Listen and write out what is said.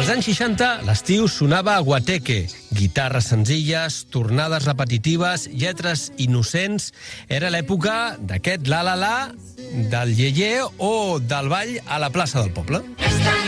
anys 60, l'estiu sonava a guateque. Guitarres senzilles, tornades repetitives, lletres innocents. Era l'època d'aquest la-la-la, del ié-ié o del ball a la plaça del poble.